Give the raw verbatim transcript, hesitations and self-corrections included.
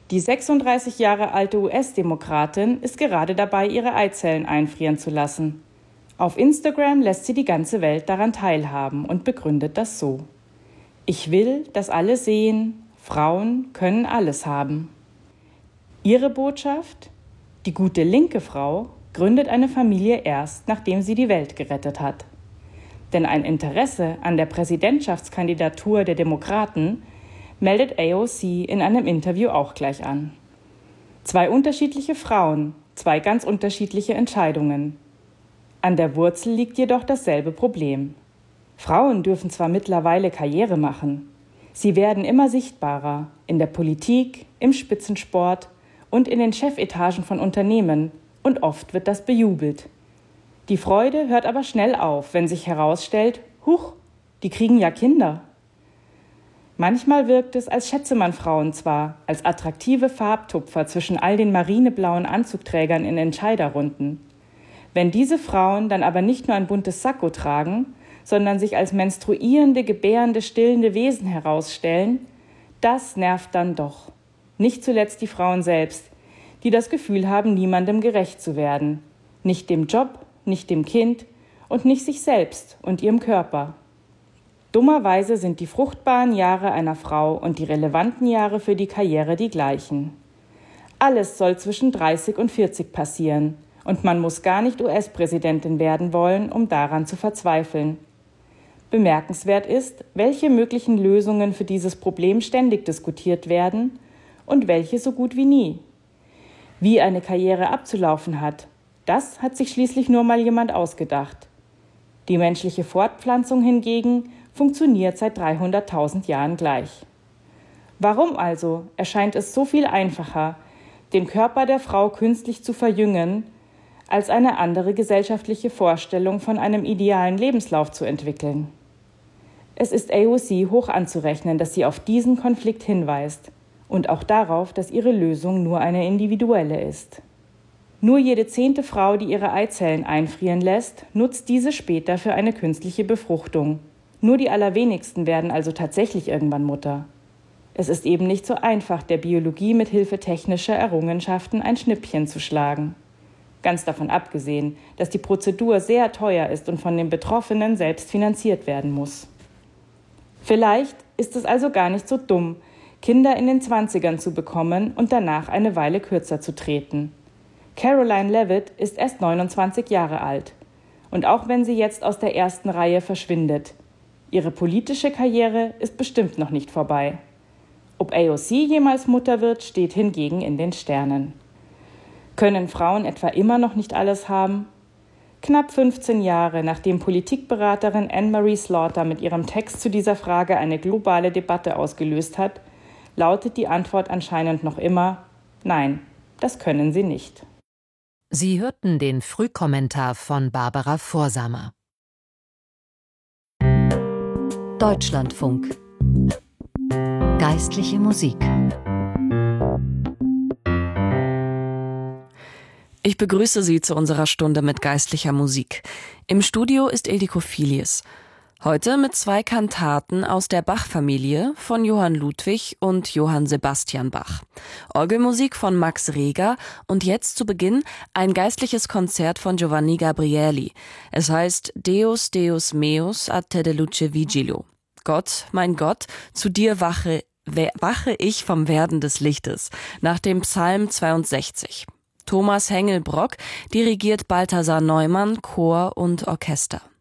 Die sechsunddreißig Jahre alte U S-Demokratin ist gerade dabei, ihre Eizellen einfrieren zu lassen. Auf Instagram lässt sie die ganze Welt daran teilhaben und begründet das so: Ich will, dass alle sehen, Frauen können alles haben. Ihre Botschaft? Die gute linke Frau gründet eine Familie erst, nachdem sie die Welt gerettet hat. Denn ein Interesse an der Präsidentschaftskandidatur der Demokraten meldet A O C in einem Interview auch gleich an. Zwei unterschiedliche Frauen, zwei ganz unterschiedliche Entscheidungen. An der Wurzel liegt jedoch dasselbe Problem. Frauen dürfen zwar mittlerweile Karriere machen, sie werden immer sichtbarer in der Politik, im Spitzensport und in den Chefetagen von Unternehmen, und oft wird das bejubelt. Die Freude hört aber schnell auf, wenn sich herausstellt, huch, die kriegen ja Kinder. Manchmal wirkt es, als schätze man Frauen zwar als attraktive Farbtupfer zwischen all den marineblauen Anzugträgern in Entscheiderrunden. Wenn diese Frauen dann aber nicht nur ein buntes Sakko tragen, sondern sich als menstruierende, gebärende, stillende Wesen herausstellen, das nervt dann doch. Nicht zuletzt die Frauen selbst, die das Gefühl haben, niemandem gerecht zu werden. Nicht dem Job, nicht dem Kind und nicht sich selbst und ihrem Körper. Dummerweise sind die fruchtbaren Jahre einer Frau und die relevanten Jahre für die Karriere die gleichen. Alles soll zwischen dreißig und vierzig passieren. Und man muss gar nicht U S-Präsidentin werden wollen, um daran zu verzweifeln. Bemerkenswert ist, welche möglichen Lösungen für dieses Problem ständig diskutiert werden und welche so gut wie nie. Wie eine Karriere abzulaufen hat, das hat sich schließlich nur mal jemand ausgedacht. Die menschliche Fortpflanzung hingegen funktioniert seit dreihunderttausend Jahren gleich. Warum also erscheint es so viel einfacher, den Körper der Frau künstlich zu verjüngen, als eine andere gesellschaftliche Vorstellung von einem idealen Lebenslauf zu entwickeln? Es ist A O C hoch anzurechnen, dass sie auf diesen Konflikt hinweist und auch darauf, dass ihre Lösung nur eine individuelle ist. Nur jede zehnte Frau, die ihre Eizellen einfrieren lässt, nutzt diese später für eine künstliche Befruchtung. Nur die allerwenigsten werden also tatsächlich irgendwann Mutter. Es ist eben nicht so einfach, der Biologie mit Hilfe technischer Errungenschaften ein Schnippchen zu schlagen. Ganz davon abgesehen, dass die Prozedur sehr teuer ist und von den Betroffenen selbst finanziert werden muss. Vielleicht ist es also gar nicht so dumm, Kinder in den Zwanzigern zu bekommen und danach eine Weile kürzer zu treten. Caroline Leavitt ist erst neunundzwanzig Jahre alt. Und auch wenn sie jetzt aus der ersten Reihe verschwindet, ihre politische Karriere ist bestimmt noch nicht vorbei. Ob A O C jemals Mutter wird, steht hingegen in den Sternen. Können Frauen etwa immer noch nicht alles haben? Knapp fünfzehn Jahre nachdem Politikberaterin Anne-Marie Slaughter mit ihrem Text zu dieser Frage eine globale Debatte ausgelöst hat, lautet die Antwort anscheinend noch immer: Nein, das können sie nicht. Sie hörten den Frühkommentar von Barbara Vorsamer. Deutschlandfunk. Geistliche Musik. Ich begrüße Sie zu unserer Stunde mit geistlicher Musik. Im Studio ist Ildiko Filius. Heute mit zwei Kantaten aus der Bach-Familie von Johann Ludwig und Johann Sebastian Bach. Orgelmusik von Max Reger und jetzt zu Beginn ein geistliches Konzert von Giovanni Gabrieli. Es heißt Deus, Deus meus a te de luce vigilo. Gott, mein Gott, zu dir wache, wache ich vom Werden des Lichtes, nach dem Psalm zweiundsechzig. Thomas Hengelbrock dirigiert Balthasar Neumann, Chor und Orchester.